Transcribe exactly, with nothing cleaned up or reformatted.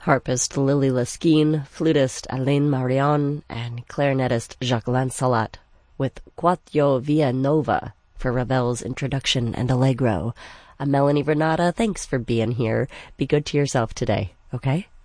harpist Lily Laskin, flutist Alain Marion, and clarinetist Jacques Lancelot, with Quatio Via Nova for Ravel's introduction and allegro. I'm Melanie Renata. Thanks for being here. Be good to yourself today, okay?